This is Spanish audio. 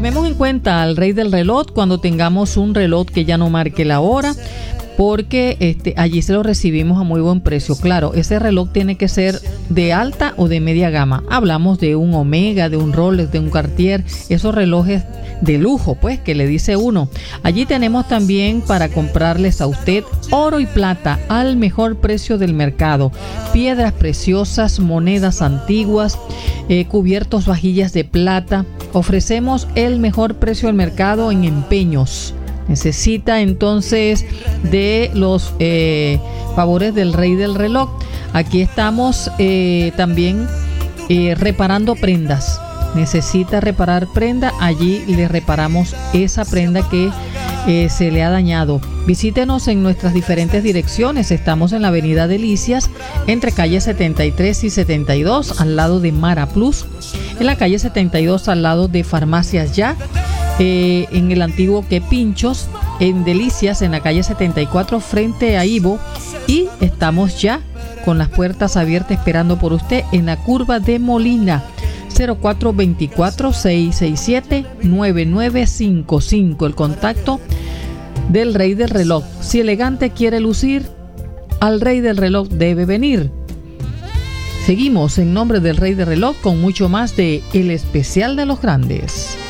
Tomemos en cuenta al rey del reloj cuando tengamos un reloj que ya no marque la hora, porque allí se lo recibimos a muy buen precio. Claro, ese reloj tiene que ser de alta o de media gama. Hablamos de un Omega, de un Rolex, de un Cartier, esos relojes de lujo, pues, que le dice uno. Allí tenemos también para comprarles a usted oro y plata al mejor precio del mercado, piedras preciosas, monedas antiguas, cubiertos, vajillas de plata. Ofrecemos el mejor precio del mercado en empeños. Necesita entonces de los favores del rey del reloj. Aquí estamos también reparando prendas. Necesita reparar prenda, allí le reparamos esa prenda que se le ha dañado. Visítenos en nuestras diferentes direcciones. Estamos en la avenida Delicias, entre calle 73 y 72, al lado de Mara Plus. En la calle 72, al lado de Farmacias Ya. En el antiguo Que Pinchos, en Delicias, en la calle 74, frente a Ivo. Y estamos ya con las puertas abiertas esperando por usted en la curva de Molina. 0424-667-9955, el contacto del rey del reloj. Si elegante quiere lucir, al rey del reloj debe venir. Seguimos en nombre del rey del reloj con mucho más de El Especial de los Grandes.